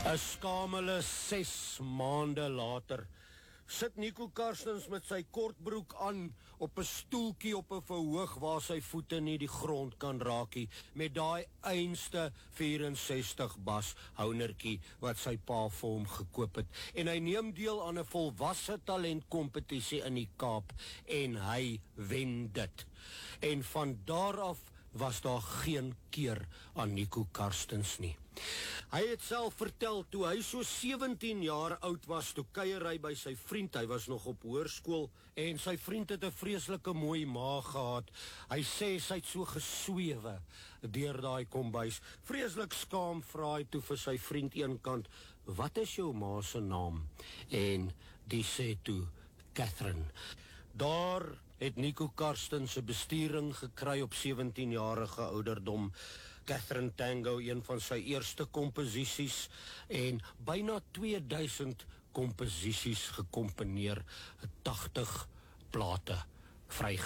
'n skamele 6 maande later sit Nico Karstens met sy kortbroek aan op 'n stoeltjie op 'n verhoog waar sy voete nie die grond kan raakie, met daai einste 64 bas hounertjie wat sy pa vir hom gekoop het, en hy neem deel aan 'n volwasse talentkompetisie in die Kaap en hy wen dit. En van daar af was daar geen keer aan Nico Karstens nie. Hy het self vertel, toe hy so 17 jaar oud was, toe kuier hy by sy vriend, hy was nog op hoërskool, en sy vriend het 'n vreeslike mooi maag gehad. Hy sê sy het so geswewe deur daai kombuis. Vreeslik skaam vra hy toe vir sy vriend eenkant, "Wat is jou ma se naam?" En die sê toe, "Catherine." Daar het Nico Karstens 'n besturing gekry op 17-jarige ouderdom. Catherine Tango, een van sy eerste komposisies, en byna 2000 komposisies gekomponeer, 80 plate vry